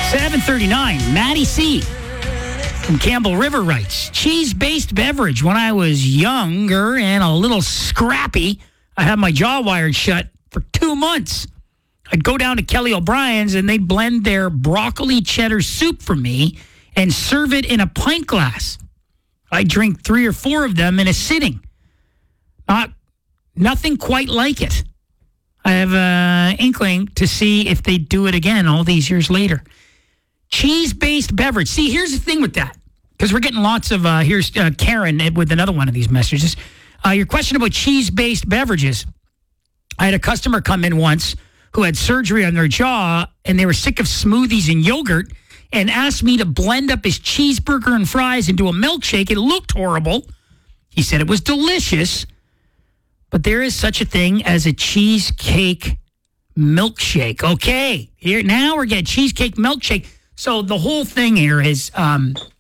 7:39, Maddie C. from Campbell River writes, cheese-based beverage. When I was younger and a little scrappy, I had my jaw wired shut for 2 months. I'd go down to Kelly O'Brien's and they'd blend their broccoli cheddar soup for me and serve it in a pint glass. I'd drink 3 or 4 of them in a sitting. Nothing quite like it. I have an inkling to see if they do it again all these years later. Cheese-based beverage. See, here's the thing with that, because we're getting lots of, here's Karen with another one of these messages. Your question about cheese-based beverages. I had a customer come in once who had surgery on their jaw, and they were sick of smoothies and yogurt, and asked me to blend up his cheeseburger and fries into a milkshake. It looked horrible. He said it was delicious, but there is such a thing as a cheesecake milkshake. Okay, here now we're getting cheesecake milkshake. So the whole thing here is